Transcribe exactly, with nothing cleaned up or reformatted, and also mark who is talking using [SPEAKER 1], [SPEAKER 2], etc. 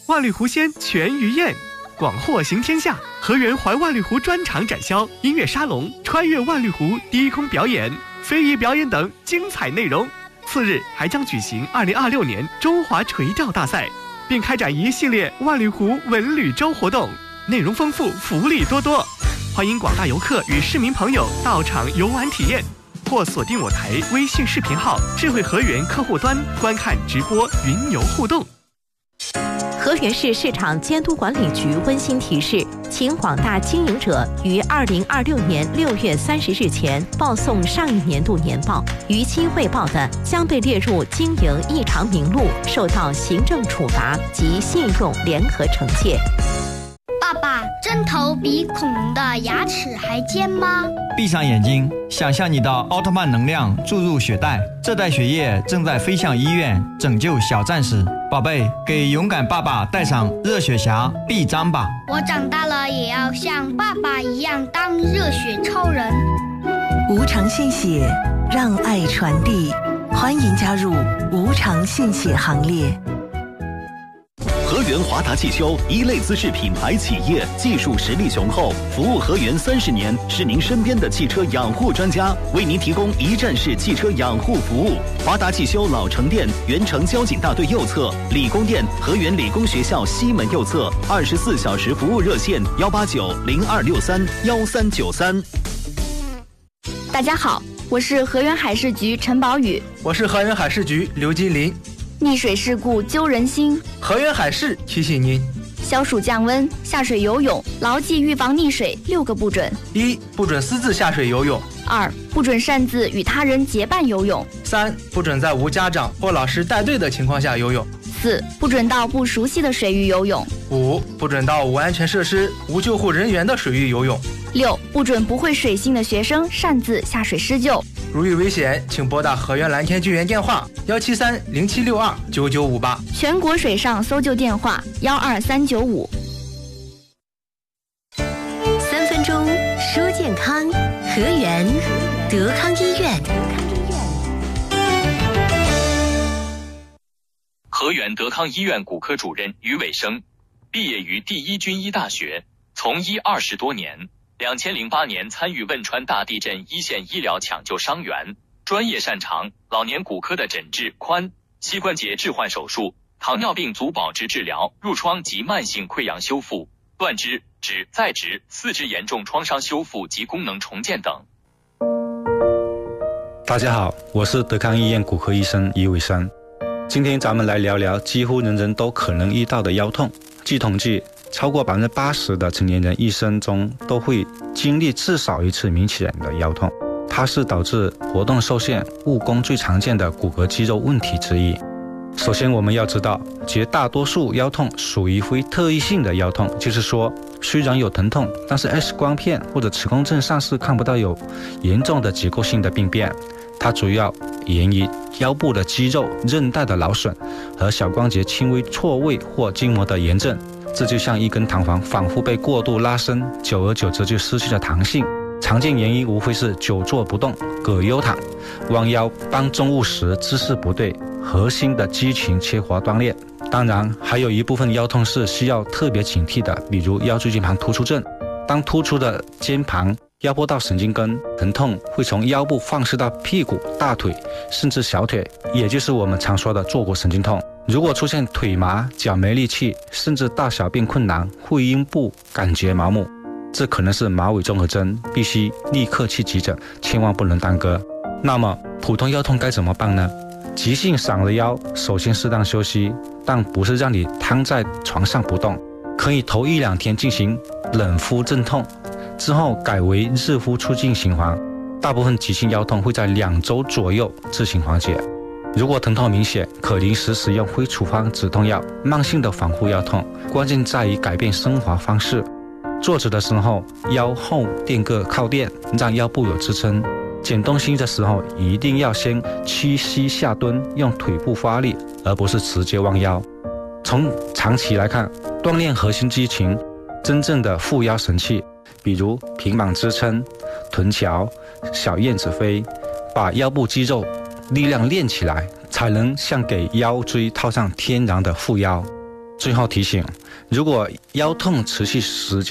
[SPEAKER 1] 万里湖鲜全鱼宴，广货行天下，河源环万里湖专场展销、音乐沙龙、穿越万里湖低空表演、非遗表演等精彩内容。次日还将举行二零二六年中华垂钓大赛，并开展一系列万里湖文旅周活动，内容丰富，福利多多。欢迎广大游客与市民朋友到场游玩体验，或锁定我台微信视频号智慧河源客户端观看直播云游互动。
[SPEAKER 2] 河源市市场监督管理局温馨提示，请广大经营者于二零二六年六月三十日前报送上一年度年报，逾期未报的将被列入经营异常名录，受到行政处罚及信用联合惩戒。
[SPEAKER 3] 爸爸，针头比恐龙的牙齿还尖吗？
[SPEAKER 4] 闭上眼睛，想象你的奥特曼能量注入血袋，这袋血液正在飞向医院，拯救小战士。宝贝，给勇敢爸爸戴上热血侠臂章吧。
[SPEAKER 3] 我长大了也要像爸爸一样当热血超人。
[SPEAKER 5] 无偿献血，让爱传递，欢迎加入无偿献血行列。
[SPEAKER 6] 河源华达汽修一类资质品牌企业，技术实力雄厚，服务河源三十年，是您身边的汽车养护专家，为您提供一站式汽车养护服务。华达汽修老城店原城交警大队右侧，理工店河源理工学校西门右侧，二十四小时服务热线幺八九零二六三幺三九三。
[SPEAKER 7] 大家好，我是河源海事局陈宝宇，
[SPEAKER 8] 我是河源海事局刘金林。
[SPEAKER 7] 溺水事故揪人心，
[SPEAKER 8] 河源海事提醒您：
[SPEAKER 7] 消暑降温，下水游泳，牢记预防溺水六个不准：
[SPEAKER 8] 一、不准私自下水游泳；
[SPEAKER 7] 二、不准擅自与他人结伴游泳；
[SPEAKER 8] 三、不准在无家长或老师带队的情况下游泳；
[SPEAKER 7] 四、不准到不熟悉的水域游泳；
[SPEAKER 8] 五、不准到无安全设施、无救护人员的水域游泳；
[SPEAKER 7] 六、不准不会水性的学生擅自下水施救。
[SPEAKER 8] 如遇危险，请拨打河源蓝天救援电话幺七三零七六二九九五八，
[SPEAKER 7] 全国水上搜救电话幺二三九五。
[SPEAKER 2] 三分钟说健康，河源德康医院。
[SPEAKER 9] 河源德康医院骨科主任于伟生，毕业于第一军医大学，从医二十多年。两千零八年参与汶川大地震一线医疗抢救伤员，专业擅长老年骨科的诊治、髋、膝关节置换手术、糖尿病足保值治疗、褥疮及慢性溃疡修复、断肢、指、再植、四肢严重创伤修复及功能重建等。
[SPEAKER 10] 大家好，我是德康医院骨科医生于伟生。今天咱们来聊聊几乎人人都可能遇到的腰痛。据统计，超过百分之八十的成年人一生中都会经历至少一次明显的腰痛，它是导致活动受限、误工最常见的骨骼肌肉问题之一。首先我们要知道，绝大多数腰痛属于非特异性的腰痛，就是说虽然有疼痛，但是 X 光片或者磁共振上是看不到有严重的结构性的病变。它主要源于腰部的肌肉、韧带的劳损和小关节轻微错位或筋膜的炎症。这就像一根弹簧反复被过度拉伸，久而久之就失去了弹性。常见原因无非是久坐不动、葛优躺、弯腰搬重物时姿势不对、核心的肌群缺乏锻炼。当然，还有一部分腰痛是需要特别警惕的，比如腰椎间盘突出症。当突出的肩盘、腰部到神经根，疼痛会从腰部放射到屁股、大腿，甚至小腿，也就是我们常说的坐骨神经痛。如果出现腿麻、脚没力气，甚至大小便困难、会阴部感觉麻木，这可能是马尾综合征，必须立刻去急诊，千万不能耽搁。那么普通腰痛该怎么办呢？急性闪了腰，首先适当休息，但不是让你瘫在床上不动，可以头一两天进行冷敷镇痛，之后改为热敷促进循环。大部分急性腰痛会在两周左右自行缓解。如果疼痛明显，可临时使用非处方止痛药。慢性的反复腰痛，关键在于改变生活方式。坐着的时候，腰后垫个靠垫，让腰部有支撑。捡东西的时候，一定要先屈膝下蹲，用腿部发力，而不是直接弯腰。从长期来看，锻炼核心肌群，真正的护腰神器，比如平板支撑、臀桥、小燕子飞，把腰部肌肉力量练起来，才能像给腰椎套上天然的护腰。 最后提醒，如果腰痛持续时间